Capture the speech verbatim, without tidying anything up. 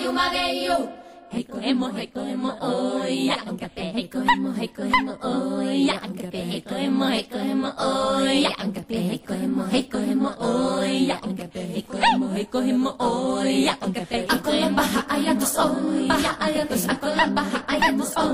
madeyo. Hey cogemos, hey cogemos, hoy ya un café. Hey cogemos, hey cogemos, hoy ya un café. Hey cogemos, hey cogemos, hoy ya un café. Hey cogemos, hey cogemos, hoy ya un café. Hey cogemos, hey cogemos, hoy ya un café. Ako lang baha, ayan dos, oh. Baha, ayan dos, ako lang baha, ayan dos, oh.